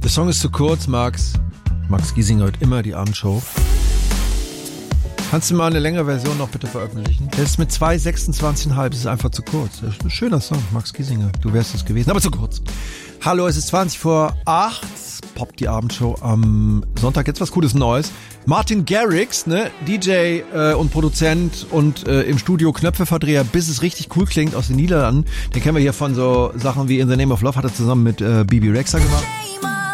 Der Song ist zu kurz, Max. Max Giesinger hört immer die Abendshow. Kannst du mal eine längere Version noch bitte veröffentlichen? Der ist mit 2,26,5, das ist einfach zu kurz. Das ist ein schöner Song, Max Giesinger. Du wärst es gewesen, aber zu kurz. Hallo, es ist 20 vor 8. Poppt die Abendshow am Sonntag. Jetzt was Cooles Neues. Martin Garrix, ne, DJ und Produzent und im Studio Knöpfeverdreher, bis es richtig cool klingt aus den Niederlanden. Den kennen wir hier von so Sachen wie In the Name of Love, hat er zusammen mit Bibi Rexha gemacht.